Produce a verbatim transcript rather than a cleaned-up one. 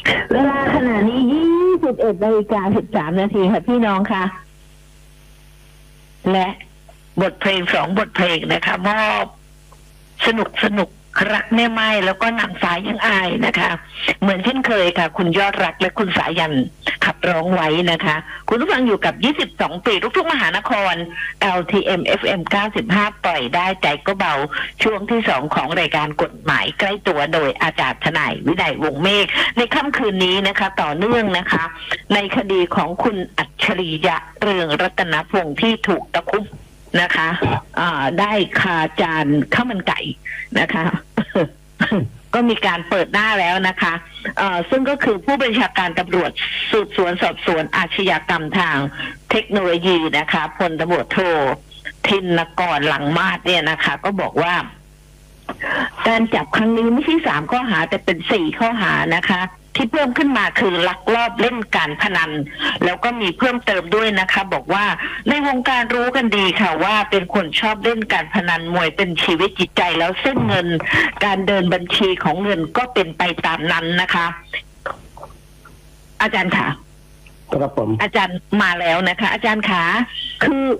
เวลาขณะนี้ ยี่สิบเอ็ดนาฬิกาสิบสามนาทีค่ะพี่น้องค่ะและบทเพลงสองบทเพลงนะคะมอบสนุกสนุกรักแม่ไม้แล้วก็นางฟ้ายังอายนะคะ เหมือนเช่นเคยค่ะคุณยอดรักและคุณสายันขับร้องไว้นะคะ คุณผู้ฟังอยู่กับยี่สิบสองปีลูกทุ่งมหานคร แอล ที เอ็ม เอฟ เอ็ม เก้าสิบห้า ปล่อยได้ใจก็เบาช่วงที่สองของรายการกฎหมายใกล้ตัวโดยอาจารย์ทนายวินัยวงศ์เมฆในค่ำคืนนี้นะคะต่อเนื่องนะคะ ในคดีของคุณอัจฉริยะเรืองรัตนพงศ์ที่ถูกตะคุบนะคะได้คาจานข้าวมันไก่นะคะ ก็มีการเปิดหน้าแล้วนะคะซึ่งก็คือผู้บัญชาการตำรวจสืบสวนสอบสวนอาชญากรรมทางเทคโนโลยีนะคะพลตำรวจโทธินกรหลังมาศเนี่ยนะคะก็บอกว่าการจับครั้งนี้ไม่ใช่สามข้อหาแต่เป็นสี่ข้อหานะคะที่เพิ่มขึ้นมาคือลักลอบเล่นการพนันแล้วก็มีเพิ่มเติมด้วยนะคะบอกว่าในวงการรู้กันดีค่ะว่าเป็นคนชอบเล่นการพนันมวยเป็นชีวิตจิตใจแล้วเส้นเงินการเดินบัญชีของเงินก็เป็นไปตามนั้นนะคะอาจารย์ค่ะครับผมอาจารย์มาแล้วนะคะอาจารย์ขาคือ